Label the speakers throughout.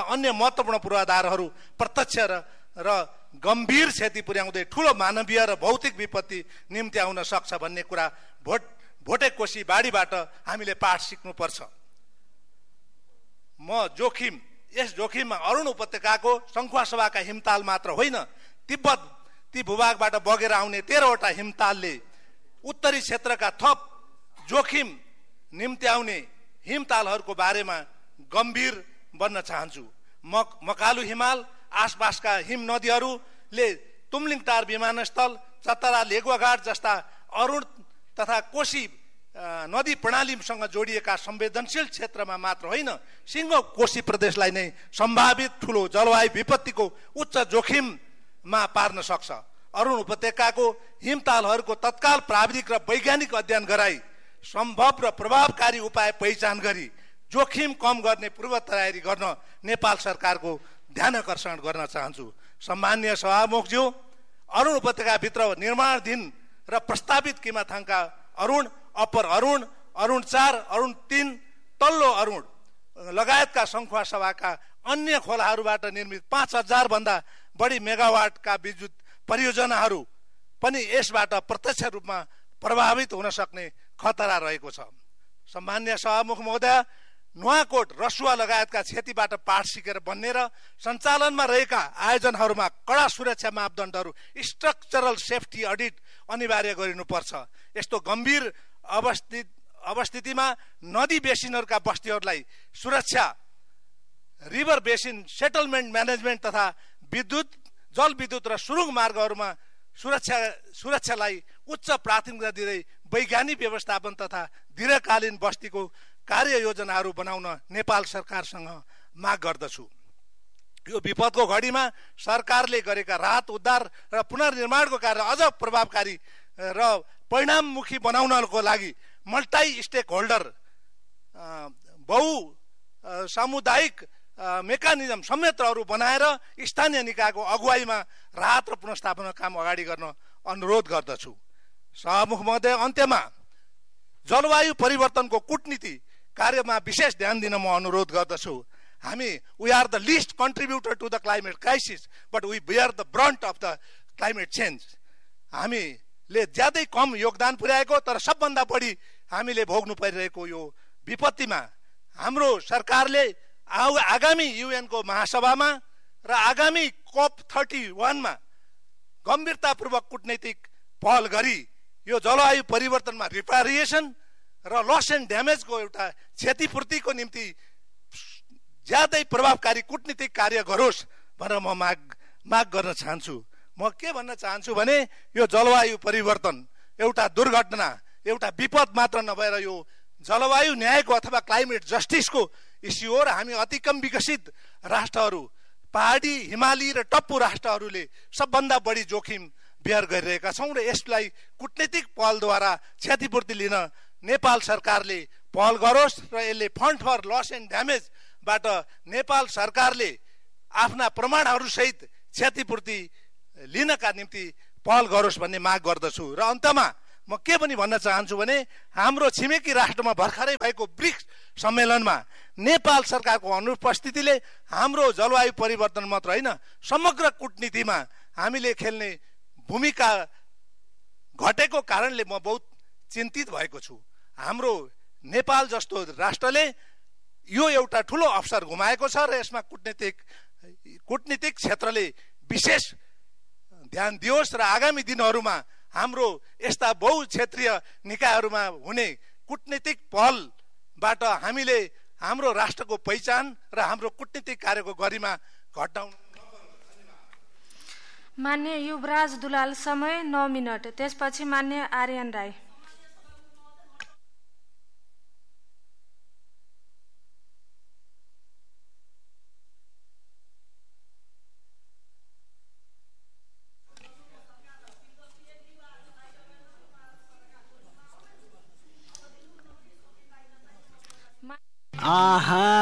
Speaker 1: अन्य महत्त्वपूर्ण पूर्वाधारहरू प्रत्यक्ष र गम्भीर क्षति पुर्याउँदै ठूलो मानवीय र भौतिक विपत्ति निम्ति आउन सक्छ भन्ने कुरा भोटे कोशी बाढीबाट हामीले पाठ सिक्नुपर्छ। यस जोखिममा अरुण उपत्यकाको सङ्खुवासभाका हिमताल मात्र होइन, तिब्बती भूभागबाट बगेर आउने 13वटा हिमतालले उत्तरी क्षेत्रका थप जोखिम निम्ति आउने हिमतालहरूको बारेमा गम्भीर बन्न चाहन्छु। मकालु हिमाल आसपासका हिम नदीहरूले तुमलिङटार विमानस्थल, चतरा, लेगुवाघाट जस्ता अरुण तथा कोशी नदी प्रणालीसँग जोडिएका संवेदनशील क्षेत्रमा मात्र होइन, सिङ्गो कोशी प्रदेशलाई नै सम्भावित ठुलो जलवायु विपत्तिको उच्च जोखिममा पार्न सक्छ। अरुण उपत्यकाको हिमतालहरूको तत्काल प्राविधिक र वैज्ञानिक अध्ययन गराई सम्भव र प्रभावकारी उपाय पहिचान गरी जोखिम कम गर्ने पूर्व तयारी गर्न नेपाल सरकारको ध्यान आकर्षण गर्न चाहन्छु। सम्माननीय सभामुखज्यू, अरुण उपत्यकाभित्र निर्माणाधीन र प्रस्तावित किमाथाङका अरुण, अप्पर अरुण, अरुण 4, अरुण 3, तल्लो अरुण लगायतका सङ्खुवासभाका अन्य खोलाहरूबाट निर्मित 5000 भन्दा बढी मेगावाटका विद्युत परियोजनाहरू पनि यसबाट प्रत्यक्ष रूपमा प्रभावित हुन सक्ने खतरा रहेको छ। सम्माननीय सभामुख महोदय, नुवाकोट, रसुवा लगायतका क्षतिबाट पाठ सिकेर बन्ने र सञ्चालनमा रहेका आयोजनाहरूमा कडा सुरक्षा मापदण्डहरू, स्ट्रक्चरल सेफ्टी अडिट अनिवार्य गरिनुपर्छ। यस्तो गम्भीर अवस्थितिमा नदी बेसिनहरूका बस्तीहरूलाई सुरक्षा, रिभर बेसिन सेटलमेन्ट म्यानेजमेन्ट तथा जलविद्युत र सुरुङ मार्गहरूमा सुरक्षालाई उच्च प्राथमिकता दिँदै वैज्ञानिक व्यवस्थापन तथा दीर्घकालीन बस्तीको कार्ययोजनाहरू बनाउन नेपाल सरकारसँग माग गर्दछु। यो विपदको घडीमा सरकारले गरेका राहत, उद्धार र पुनर्निर्माणको कार्य अझ प्रभावकारी र परिणाममुखी बनाउनको लागि मल्टी स्टेक होल्डर बहुसामुदायिक मेकानिजम संयन्त्रहरू बनाएर स्थानीय निकायको अगुवाईमा राहत र पुनर्स्थापना काम अगाडि गर्न अनुरोध गर्दछु। सभामुख महोदय, अन्त्यमा जलवायु परिवर्तनको कूटनीति कार्यमा विशेष ध्यान दिन म अनुरोध गर्दछु। we are the least contributor to the climate crisis, but we bear the brunt of the climate change. हामीले ज्यादै कम योगदान पुर्याएको तर सबभन्दा बढी हामीले भोग्नु परिरहेको यो विपत्तिमा हाम्रो सरकारले आगामी UN को महासभामा र आगामी COP31 मा गम्भीरतापूर्वक कूटनीतिक पहल गरी यो जलवायु परिवर्तनमा रिपेरिएसन र लस एन्ड ड्यामेजको एउटा क्षतिपूर्तिको निम्ति ज्यादै प्रभावकारी कूटनीतिक कार्य गरोस् भनेर म माग गर्न चाहन्छु। म के भन्न चाहन्छु भने यो जलवायु परिवर्तन एउटा दुर्घटना, एउटा विपद मात्र नभएर यो जलवायु न्यायको अथवा क्लाइमेट जस्टिसको इस्यु हो र हामी अति कम विकसित राष्ट्रहरू, पहाडी, हिमाली र टप्पु राष्ट्रहरूले सबभन्दा बढी जोखिम बेयर गरिरहेका छौँ र यसलाई कूटनीतिक पहलद्वारा क्षतिपूर्ति लिन नेपाल सरकारले पहल गरोस् र यसले fund for loss and ड्यामेजबाट Nepal सरकारले आफ्ना प्रमाणहरू सहित क्षतिपूर्ति लिनका निम्ति पहल गरोस् भन्ने माग गर्दछु। र अन्तमा म के पनि भन्न चाहन्छु भने हाम्रो छिमेकी राष्ट्रमा भर्खरै भएको ब्रिक्स सम्मेलनमा नेपाल सरकारको अनुपस्थितिले हाम्रो जलवायु परिवर्तन मात्र होइन समग्र कूटनीतिमा हामीले खेल्ने भूमिका घटेको कारणले म बहुत चिन्तित भएको छु। हाम्रो नेपाल जस्तो राष्ट्रले यो एउटा ठुलो अवसर गुमाएको छ र यसमा कूटनीतिक क्षेत्रले विशेष ध्यान दियोस् र आगामी दिनहरूमा हाम्रो यस्ता बहुक्षेत्रीय निकायहरूमा हुने कूटनीतिक पहलबाट हामीले हाम्रो राष्ट्रको पहिचान र हाम्रो कूटनीतिक कार्यको गरिमा घटाउनु।
Speaker 2: मान्य युवराज दुलाल, समय 9 मिनट। त्यसपछि मान्य आर्यन राई।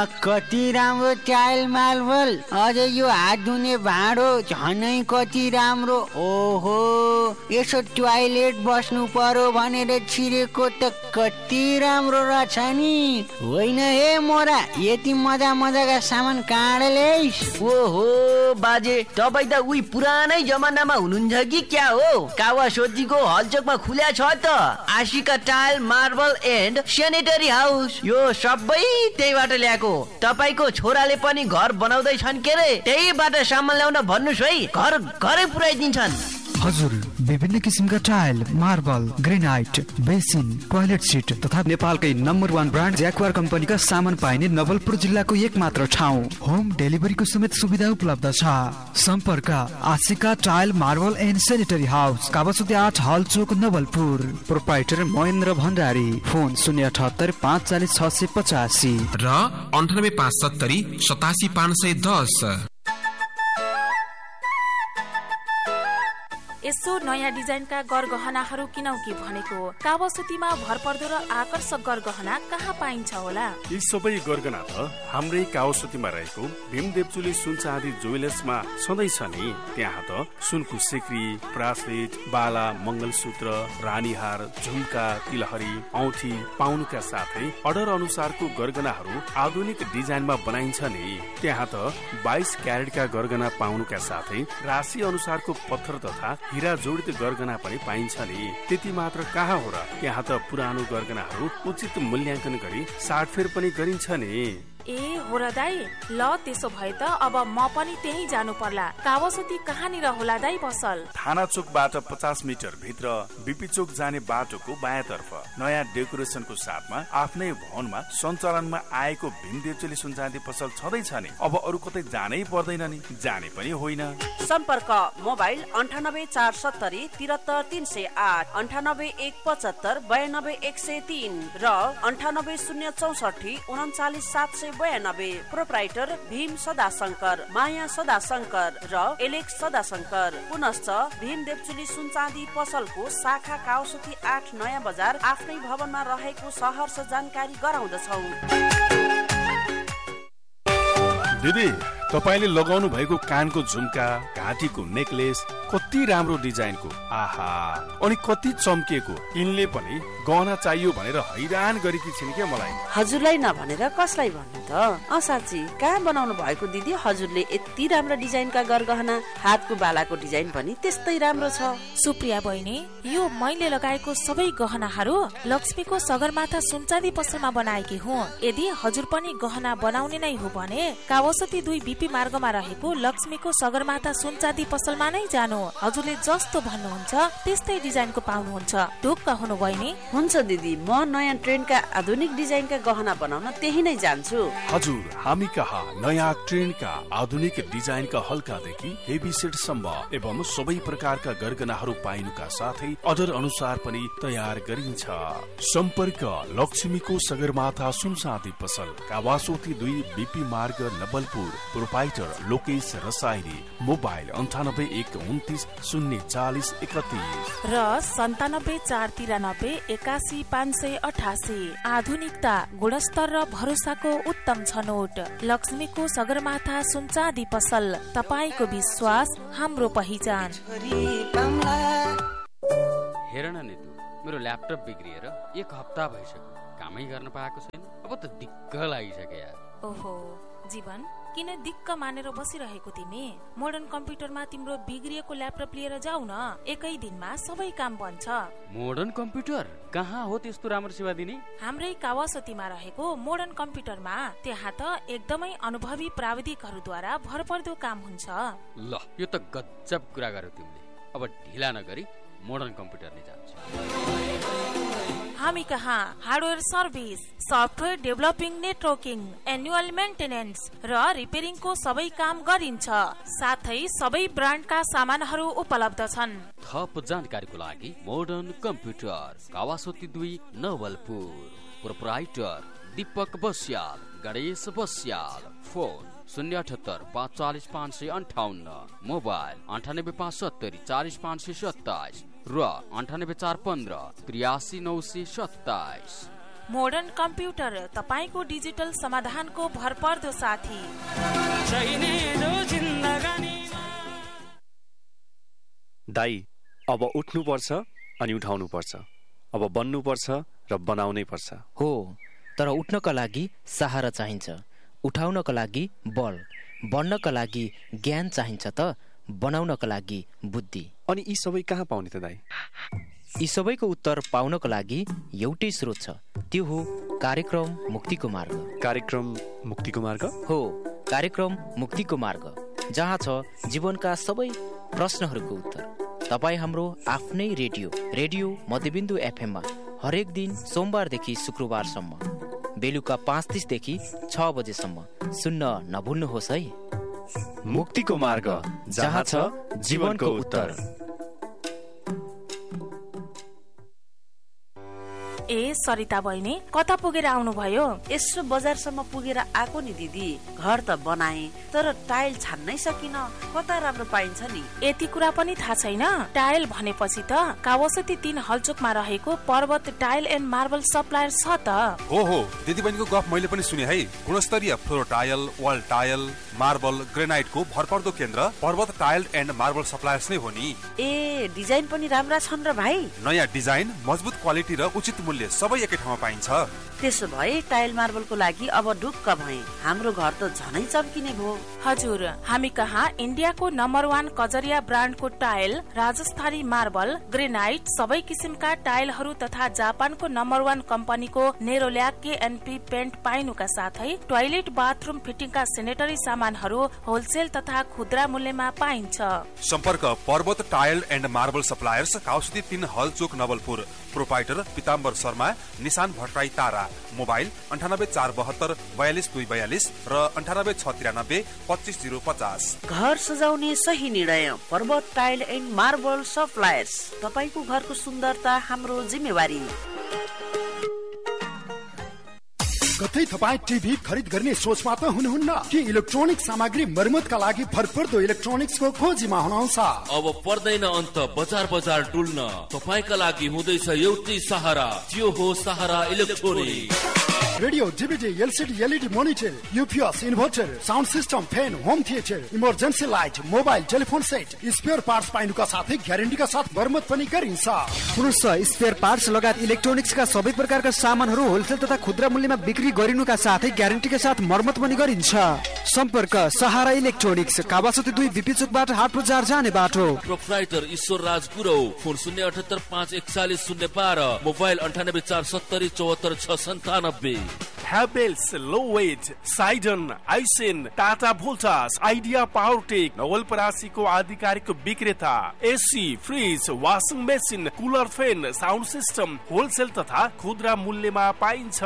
Speaker 3: कति राम्रो टाइल मार्बल, अझ यो हात धुने भाँडो झनै कति राम्रो। ओहो, यसो टोयलेट बस्नु पर्यो भनेर छिरेको त कति राम्रो रहेछ नि। होइन हे मोरा, यति मजा मजाका सामान कहाँ ल्याइस्?
Speaker 4: ओहो बाजे, तपाईँ त उही पुरानै जमानामा हुनुहुन्छ कि क्या हो? कावासोतीको हलचोकमा खुल्या छ त Ashika tile marble and sanitary house. यो सबै त्यहीबाट ल्याएको। तपाईँको छोराले पनि घर बनाउँदैछन् के रे, त्यहीबाट सामान ल्याउन भन्नुहोस् है, घरै पुर्याइदिन्छन्।
Speaker 5: हजुर, विभिन्न किसिमका tile, marble, granite, basin, toilet seat तथा नेपालकै नम्बर 1 ब्रान्ड ज्याक्वार कम्पनीका सामान पाइने नवलपुर जिल्लाको एक मात्र ठाउँ। होम डेलिभरीको समेत सुविधा उपलब्ध छ। सम्पर्क Ashika tile marble and sanitary house, Kawasoti 8 हलचोक Nawalpur. Proprietor Mahendra Bhandari. Phone 078 540 685
Speaker 6: र 98 570 87 510।
Speaker 7: यसो नयाँ डिजाइनका गरगहनाहरू किनौ कि भनेको। कावासोतीमा भरपर्दो र आकर्षक गरगहना कहाँ पाइन्छ होला?
Speaker 8: यी सबै गरगहना त हाम्रै कावासोतीमा रहेको भीमदेवचुली सुन चाँदी ज्वेलर्समा सधैँ छ नि। त्यहाँ त सुनको सिक्री, ब्रासलेट, बाला, मङ्गलसूत्र, रानीहार, झुम्का, तिलहरी, औँठी पाउनुका साथै अर्डर अनुसारको गरगहनाहरू आधुनिक डिजाइनमा बनाइन्छ नि। त्यहाँ त 22 क्यारेटका गरगहना पाउनुका साथै राशि अनुसारको पत्थर तथा हिरा जोडित गरगहना पनि पाइन्छ नि। त्यति मात्र कहाँ हो र, यहाँ त पुरानो गरगहनाहरू उचित मूल्याङ्कन गरी साटफेर पनि गरिन्छ नि।
Speaker 7: ए हो र दाई, ल त्यसो भए त अब म पनि त्यही जानु पर्ला। कावासोती कहाँनिर होला दाई पसल?
Speaker 8: थाना चोकबाट 50 मिटर भित्र बीपी चोक जाने बाटोको बायाँतर्फ नयाँ डेकोरेसनको साथमा आफ्नै भवनमा सञ्चालनमा आएको भीमदेवचुली सुनचाँदी पसल छँदैछ नि। अब अरू कतै जानै पर्दैन नि, जाने पनि होइन।
Speaker 9: सम्पर्क मोबाइल 98 470 73 308, 98 175 92 103 र 98 064 39 792। प्रोप्राइटर भीम सदाशंकर, माया सदाशंकर र एलेक्स सदाशंकर। पुनश्च भीमदेवचुली सुनचाँदी पसलको शाखा कावासोती 8 नयाँ बजार आफ्नै भवनमा रहेको सहर्ष जानकारी गराउँदछौ।
Speaker 8: दिदी, तपाईले लगाउनु भएको कानको झुम्का, घाँटीको नेकलेस कति राम्रो डिजाइनको, आहा, अनि कति चम्किएको। यिनले पनि गहना चाहियो भनेर हैरान गरेकी छिन् के मलाई।
Speaker 9: हजुरलाई नभनेर कसलाई भन्नु त? साँच्ची कहाँ बनाउनु भएको दिदी? हजुरले यति राम्रो डिजाइनका गरगहना, हातको बालाको डिजाइन पनि त्यस्तै राम्रो छ।
Speaker 7: सुप्रिया बहिनी, यो मैले लगाएको सबै गहनाहरू लक्ष्मीको सगरमाथा सुनचाँदी पसलमा बनाएकी हुँ। यदि हजुर पनि गहना बनाउने नै हो भने कावासोती 2 बीपी मार्गमा रहेको लक्ष्मीको सगरमाथा सुनचाँदी पसलमा नै जानु। हजुरले जस्तो भन्नुहुन्छ त्यस्तै डिजाइनको पाउनुहुन्छ। ढुक्क हुनु बहिनी?
Speaker 9: हुन्छ दिदी, म नयाँ ट्रेन्डका आधुनिक डिजाइनका गहना बनाउन त्यही नै जान्छु।
Speaker 8: हजुर, हामी कहाँ नयाँ ट्रेन्डका आधुनिक डिजाइनका हल्कादेखि हेभी सेटसम्म एवं सबै प्रकारका गरगहनाहरू पाइनुका साथै अर्डर अनुसार पनि तयार गरिन्छ। सम्पर्क लक्ष्मीको सगरमाथा सुनचाँदी पसल, कावासोती 2 बीपी मार्ग नवलपुर। प्रोप्राइटर लोकेश रसाइली। मोबाइल 98 129 040 31
Speaker 7: र 97 493 81 588। आधुनिकता, गुणस्तर र भरोसाको उत्तम छनोट। लक्ष्मीको सगरमाथा सुनचाँदी पसल, तपाईको विश्वास हाम्रो पहिचान।
Speaker 10: हेर न नितु, मेरो ल्यापटप बिग्रिएर 1 हप्ता भइसक्यो, कामै गर्न पाएको छैन। अब त दिक्क लागिसक्यो यार।
Speaker 7: ओहो जीवन, किन दिक्क मानेर बसिरहेको तिमी? मोडर्न कम्प्युटरमा तिम्रो बिग्रिएको ल्यापटप लिएर जाऊ न, एकै दिनमा सबै काम बन्छ।
Speaker 10: मोडर्न कम्प्युटर कहाँ हो त्यस्तो राम्रो सेवा दिने?
Speaker 7: हाम्रै कावासोतीमा रहेको मोडर्न कम्प्युटरमा। त्यहाँ त एकदमै अनुभवी प्राविधिकहरूद्वारा भरपर्दो काम हुन्छ।
Speaker 10: ल, यो त गजब कुरा गर्यौ तिमीले। अब ढिला नगरी मोडर्न कम्प्युटर नै जान्छ।
Speaker 7: हामी कहाँ hardware service, software developing, networking, annual maintenance र रिपेयरिङको सबै काम गरिन्छ। साथै सबै ब्रान्डका सामानहरू उपलब्ध छन्।
Speaker 10: थप जानकारीको लागि modern computer, Kawasoti 2 Nawalpur. Proprietor Deepak Basyal, Ganesh Basyal. Phone 078 540 558, mobile 98 570 40 527 र 98 415 83 927।
Speaker 7: मोडर्न कम्प्युटर तपाईको डिजिटल समाधानको भरपर्दो साथी।
Speaker 8: दाइ, अब उठ्नु पर्छ अनि उठाउनु पर्छ, अब बन्नु पर्छ र बनाउनै पर्छ।
Speaker 11: हो, तर उठ्नका लागि सहारा चाहिन्छ, उठाउनका लागि बल, बन्नका लागि ज्ञान चाहिन्छ त बनाउनका लागि बुद्धि।
Speaker 8: अनि यी सबै कहाँ पाउने त दाइ?
Speaker 11: यी सबैको उत्तर पाउनको लागि एउटै स्रोत छ, त्यो हो कार्यक्रम मुक्तिको मार्ग।
Speaker 8: कार्यक्रम मुक्तिको मार्ग?
Speaker 11: हो, कार्यक्रम मुक्तिको मार्ग, जहाँ छ जीवनका सबै प्रश्नहरूको उत्तर। तपाईँ हाम्रो आफ्नै रेडियो मध्यबिन्दु एफएममा हरेक दिन सोमबारदेखि शुक्रबारसम्म बेलुका 5:30 देखि 6 बजेसम्म सुन्न नभुल्नुहोस् है।
Speaker 8: मुक्तिको मार्ग, जहाँ छ जीवनको उत्तर।
Speaker 7: ए सरिता बहिनी, कता पुगेर आउनुभयो?
Speaker 9: यसो बजारसम्म पुगेर आएको नि दिदी। घर त बनाए तर टाइल छान्नै सकिन, कता राम्रो पाइन्छ नि?
Speaker 7: यति कुरा पनि थाहा छैन? टाइल भनेपछि त कावासती 3 हलचोकमा रहेको पर्वत टाइल एन्ड मार्बल सप्लायर छ त।
Speaker 12: हो, दिदी बहिनीको गफ मैले पनि सुने है। गुणस्तरीय floor tile, wall tile, marble, ग्रेनाइटको भरपर्दो केन्द्र पर्वत टाइल एन्ड मार्बल सप्लायर्स नै हो नि।
Speaker 9: ए, डिजाइन पनि राम्रा छन् र भाइ?
Speaker 12: नयाँ डिजाइन, मजबुत क्वालिटी र उचित मूल्य सबै एकै ठाउँमा पाइन्छ।
Speaker 9: त्यसो भए टाइल मार्बलको लागि अब ढुक्क भए, हाम्रो घर त झनै चम्किने भयो।
Speaker 7: हजुर, हामी कहाँ इन्डियाको नम्बर 1 कजरिया ब्रान्डको टाइल, राजस्थानी मार्बल, ग्रेनाइट, सबै किसिमका टाइलहरू तथा जापानको नम्बर 1 कम्पनीको नेरोल्याक KNP पेन्ट पाइनुका साथै टोयलेट बाथरुम फिटिङका सेनेटरी सामानहरू होलसेल तथा खुद्रा मूल्यमा पाइन्छ।
Speaker 12: सम्पर्क पर्वत tile and marble suppliers, काउसती 3 हलचोक Nawalpur. Proprietor Pitambar Sharma, Nishan Bhattarai Tara. Mobile 9847 42242 र 9863 25050।
Speaker 9: घर सजाउने सही निर्णय पर्वत टाइल एन्ड मार्बल सप्लायर्स। तपाईको घरको सुन्दरता हाम्रो जिम्मेवारी।
Speaker 13: कतै तपाईँ टिभी खरिद गर्ने सोचमा त हुनुहुन्न कि इलेक्ट्रोनिक सामग्री मर्मतका लागि भरपर्दो इलेक्ट्रोनिक्सको खोजीमा हुनुहुन्छ?
Speaker 14: अब पर्दैन अन्त बजार डुल्न, तपाईका लागि हुँदैछ एउटै सहारा, त्यो हो सहारा electronics.
Speaker 13: Radio, DVD, LCD, LED monitor, UPS, inverter, sound system, fan, home theatre, emergency light, mobile, telephone set, spare parts पाइनुका साथै ग्यारेन्टीका साथ मर्मत पनि गरिन्छ।
Speaker 5: पुरुष स्पेयर पार्ट्स लगायत इलेक्ट्रोनिक्सका सबै प्रकारका सामानहरू होलसेल तथा खुद्रा मूल्यमा बिक्री गरिनुका साथै ग्यारेन्टीका साथ मर्मत पनि गरिन्छ। सम्पर्क सहारा इलेक्ट्रोनिक्स, कावासती 2 बीपी चोकबाट हाट बजार जाने बाटो।
Speaker 14: प्रोप्राइटर ईश्वर राज गुरौ। Phone 078 541 012, mobile 9847 74 697।
Speaker 8: Havells, Lowe's, Sidon, Aisin, Tata Voltas, idea Powertech, नवलपरासीको आधिकारिक विक्रेता। AC, fridge, washing machine, cooler, fan, sound system wholesale तथा खुद्रा मूल्यमा पाइन्छ।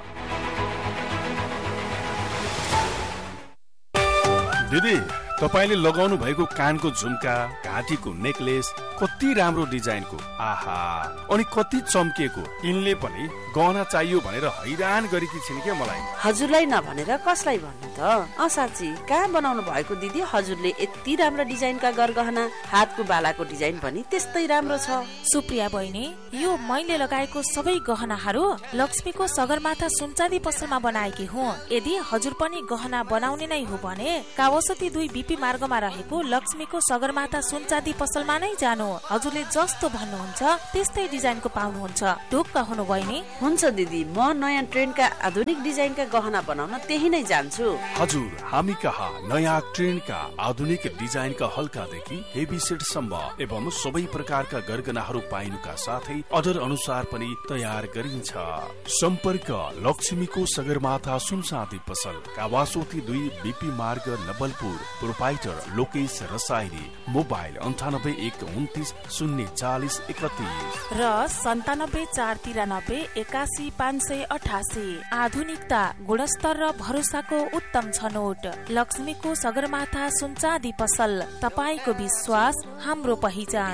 Speaker 8: दिदी, तपाईले लगाउनु भएको कानको झुम्का, घाँटीको नेकलेस कति राम्रो डिजाइनको, आहा, अनि कति चम्किएको। यिनले पनि गहना चाहियो भनेर हैरान गरेकी छिन् के मलाई।
Speaker 9: हजुरलाई नभनेर कसलाई भन्नु त? साँच्ची कहाँ बनाउनु भएको दिदी? हजुरले यति राम्रो डिजाइनका गरगहना, हातको बालाको डिजाइन पनि त्यस्तै राम्रो छ।
Speaker 7: सुप्रिया बहिनी, यो मैले लगाएको सबै गहनाहरू लक्ष्मीको सगरमाथा सुनचाँदी पसलमा बनाएकी हुँ। यदि हजुर पनि गहना बनाउने नै हो भने कावासती 2 बीपी मार्गमा रहेको लक्ष्मीको सगरमाथा सुनचाँदी पसलमा नै जानु। हजुरले जस्तो भन्नुहुन्छ त्यस्तै डिजाइनको पाउनुहुन्छ। ढुक्क हुनु बहिनी?
Speaker 9: हुन्छ दिदी, म नयाँ ट्रेन्डका आधुनिक डिजाइनका गहना बनाउन त्यही नै जान्छु।
Speaker 8: हजुर, हामी कहाँ नयाँ ट्रेन्डका आधुनिक डिजाइनका हल्कादेखि हेभी सेटसम्म एवं सबै प्रकारका गरगहनाहरू पाइनुका साथै अर्डर अनुसार पनि तयार गरिन्छ। सम्पर्क लक्ष्मीको सगरमाथा सुनचाँदी पसल, कावासती 2 बीपी मार्ग नवलपुर। प्रोपाइटर लोकेश रसाइली। मोबाइल 98 129 040 31
Speaker 7: र 97 493 81 588। आधुनिकता, गुणस्तर र भरोसाको उत्तम छनोट। लक्ष्मीको सगरमाथा सुनचाँदी पसल, तपाईको विश्वास हाम्रो पहिचान।